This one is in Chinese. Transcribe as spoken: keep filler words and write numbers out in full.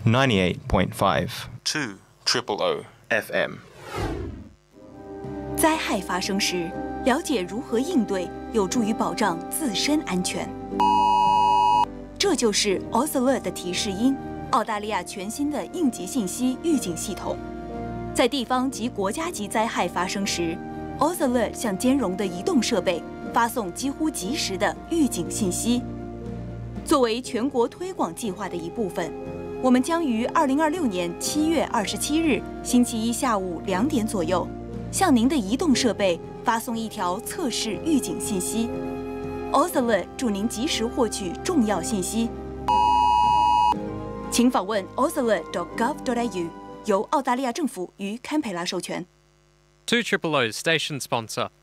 ninety-eight point five two triple O F M。 灾害发生时，了解如何应对，有助于保障自身安全。这就是 Ausalert 的提示音，澳大利亚全新的应急信息预警系统。在地方及国家级灾害发生时 ，Ausalert 向兼容的移动设备发送几乎及时的预警信息。作为全国推广计划的一部分，我们将于二零二六年七月二十七日星期一下午两点左右，向您的移动设备发送一条测试预警信息。Ausalert 祝您及时获取重要信息。请访问 ausalert dot gov dot a u， 由澳大利亚政府与堪培拉授权。 two triple O's station sponsor.